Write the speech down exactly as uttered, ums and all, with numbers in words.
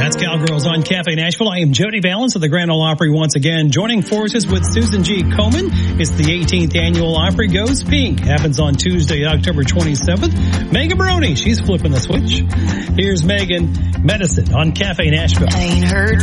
That's Cowgirls on Cafe Nashville. I am Jody Valance of the Grand Ole Opry once again, joining forces with Susan G. Komen. It's the eighteenth annual Opry Goes Pink. Happens on Tuesday, October twenty-seventh. Megan Baroni, she's flipping the switch. Here's Megan, Medicine on Cafe Nashville. I ain't heard